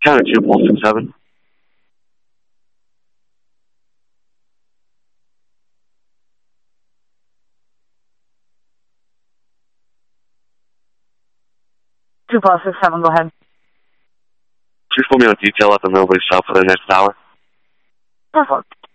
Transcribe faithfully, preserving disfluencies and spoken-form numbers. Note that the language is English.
Counter two, pulse six seven. Two plus six seven, go ahead. Just put me on detail at the Millbrae South for the next hour. Perfect.